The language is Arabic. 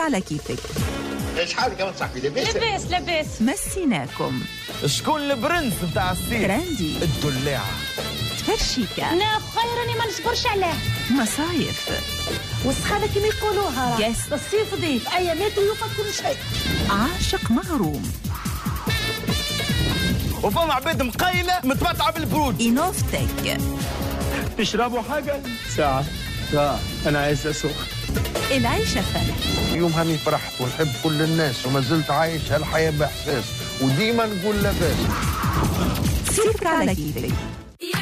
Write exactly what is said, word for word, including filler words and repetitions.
على كيفك. شحال كمان صاحبي لاباس؟ لاباس لاباس. مسيناكم. شكون البرنس نتاع الصيف؟ ترندي. الدلاعة. تفرشيكا. انا خير راني ما نصبرش عليه. مصايف. والسخانه كما يقولوها. يس. الصيف ضيف ايامات ويوفى كل شيء. عاشق مغروم. وفما عباد مقيلة متمتعة بالبرود. إينوفتك. تشربوا حاجة؟ ساعة ساعة أنا عايز أسوق. العيشة فرح. يوم هاني فرحت ونحب كل الناس وما زلت عايش هالحياة بإحساس وديما نقول لاباس. سيرك على كيفك.